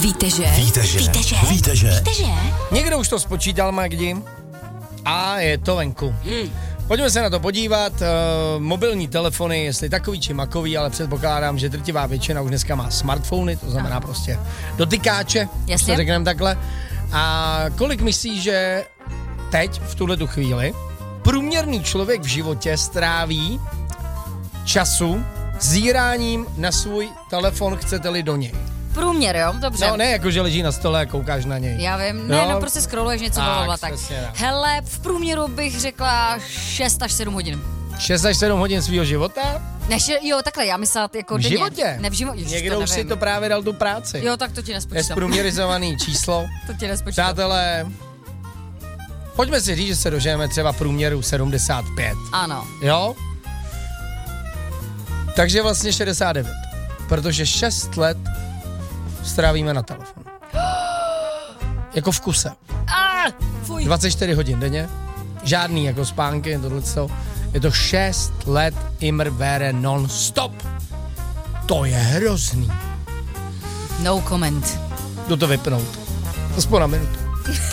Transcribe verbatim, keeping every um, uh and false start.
Víte, že? Víte, že? Víte, že? Víte, že? Víte, že? Někdo už to spočítal, Magdi, a je to venku. Hmm. Pojďme se na to podívat. Uh, mobilní telefony, jestli takový či makový, ale předpokládám, že drtivá většina už dneska má smartfony, to znamená prostě dotykáče, Jasně. to řekneme takhle. A kolik myslíš, že teď, v tuhletu chvíli, průměrný člověk v životě stráví času zíráním na svůj telefon, chcete-li do něj? Průměr, jo? Dobře. No ne, jako že leží na stole a koukáš na něj. Já vím, ne, No. no prostě scrolluješ něco Tak, dovolila, tak. přesně tak. Hele, v průměru bych řekla šest až sedm hodin. šest až sedm hodin svýho života? Než, jo, takhle, já myslela jako V denně. životě? Ne v životě, Někdo už si to právě dal tu práci. Jo, tak to ti nespočítám. Nesprůměrizovaný číslo. To ti nespočítám. Přátelé, pojďme si říct, že se dožijeme třeba průměru sedmdesát pět. Ano. Jo? Takže vlastně šedesát devět. Protože šest let strávíme na telefonu. Jako v kuse. Ah, fuj. dvacet čtyři hodin denně. Žádný jako spánky, tohleto. Je to šest let immer vere non-stop. To je hrozný. No comment. Jdu to vypnout. Aspoň na minutu.